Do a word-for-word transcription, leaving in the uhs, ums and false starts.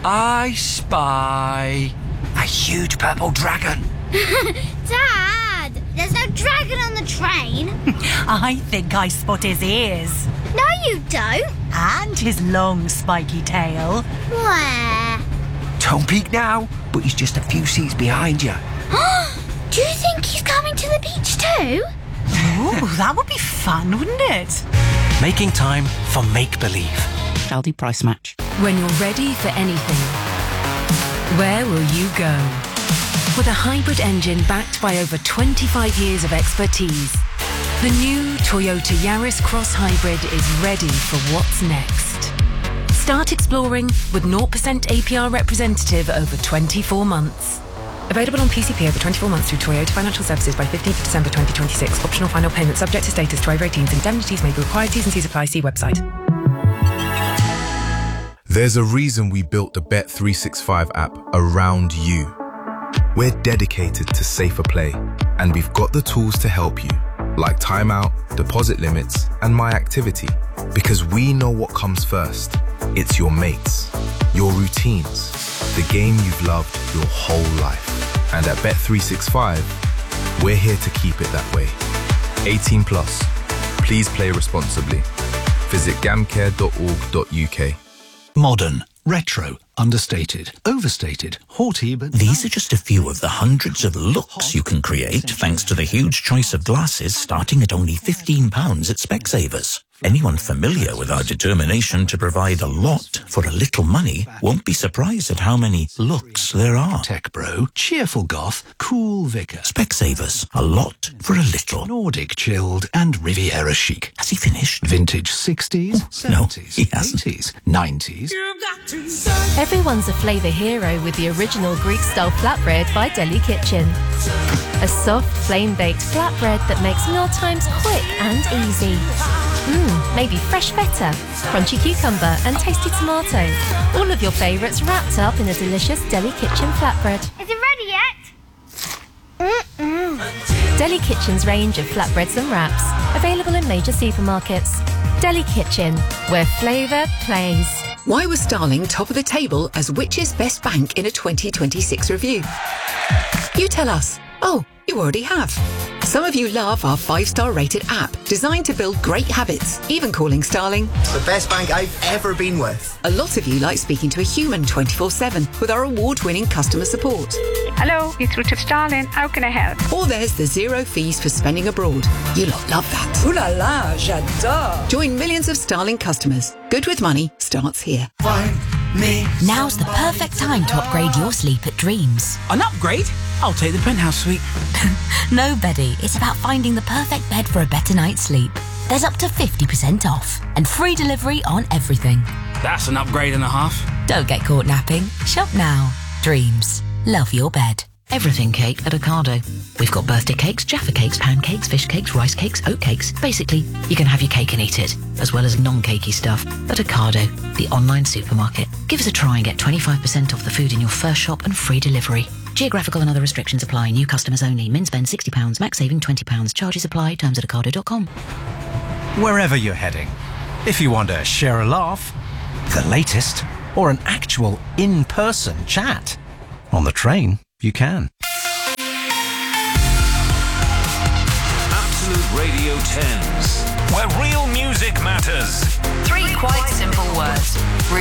I spy a huge purple dragon. Dad, there's no dragon on the train. I think I spot his ears. No, you don't. And his long spiky tail. Where? Don't peek now, but he's just a few seats behind you. Do you think he's coming to the beach too? Ooh, that would be fun, wouldn't it? Making time for make-believe. Aldi Price Match. When you're ready for anything, where will you go? With a hybrid engine backed by over twenty-five years of expertise, the new Toyota Yaris Cross Hybrid is ready for what's next. Start exploring with zero percent A P R representative over twenty-four months. Available on P C P over twenty-four months through Toyota Financial Services by fifteenth of December twenty twenty-six. Optional final payment subject to status to over eighteens. Indemnities may be required. T's and C's apply. See website. There's a reason we built the Bet three sixty-five app around you. We're dedicated to safer play, and we've got the tools to help you, like timeout, deposit limits, and My Activity, because we know what comes first. It's your mates, your routines, the game you've loved your whole life. And at Bet three sixty-five, we're here to keep it that way. eighteen plus. Please play responsibly. Visit gamcare dot org dot U K. Modern, retro, understated, overstated, haughty, but... These are just a few of the hundreds of looks you can create thanks to the huge choice of glasses starting at only fifteen pounds at Specsavers. Anyone familiar with our determination to provide a lot for a little money won't be surprised at how many looks there are. Tech bro, cheerful goth, cool vicar. Specsavers, a lot for a little. Nordic chilled and Riviera chic. Has he finished? Vintage sixties, Oh, seventies, no, he hasn't. eighties, nineties. Everyone's a flavour hero with the original Greek-style flatbread by Deli Kitchen. A soft, flame-baked flatbread that makes mealtimes quick and easy. Mmm, maybe fresh feta, crunchy cucumber and tasty tomato. All of your favourites wrapped up in a delicious Deli Kitchen flatbread. Is it ready yet? Mm-mm. Deli Kitchen's range of flatbreads and wraps, available in major supermarkets. Deli Kitchen, where flavour plays. Why was Starling top of the table as which's best bank in a twenty twenty-six review? You tell us. Oh, you already have. Some of you love our five-star rated app, designed to build great habits, even calling Starling the best bank I've ever been with. A lot of you like speaking to a human twenty-four seven with our award-winning customer support. Hello, you're through to Starling. How can I help? Or there's the zero fees for spending abroad. You lot love that. Ooh la la, j'adore. Join millions of Starling customers. Good with money starts here. Find me. Now's the perfect time to upgrade your sleep at Dreams. An upgrade? I'll take the penthouse suite. No, Betty, it's about finding the perfect bed for a better night's sleep. There's up to fifty percent off and free delivery on everything. That's an upgrade and a half. Don't get caught napping. Shop now. Dreams. Love your bed. Everything cake at Ocado. We've got birthday cakes, Jaffa cakes, pancakes, fish cakes, rice cakes, oat cakes. Basically, you can have your cake and eat it, as well as non-cakey stuff. At Ocado, the online supermarket. Give us a try and get twenty-five percent off the food in your first shop and free delivery. Geographical and other restrictions apply. New customers only. Min spend sixty pounds, max saving twenty pounds. Charges apply. Terms at ocado dot com. Wherever you're heading, if you want to share a laugh, the latest, or an actual in-person chat, on the train, you can. Absolute Radio tens, where real music matters. Three quite simple words.